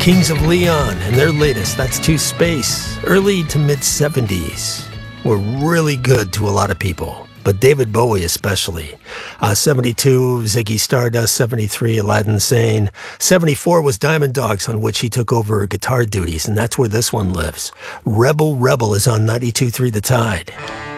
Kings of Leon and their latest, that's To Space, early to mid-70s, were really good to a lot of people, but David Bowie especially. 72, Ziggy Stardust, 73, Aladdin Sane. 74 was Diamond Dogs, on which he took over guitar duties, and that's where this one lives. Rebel Rebel is on 92.3 The Tide.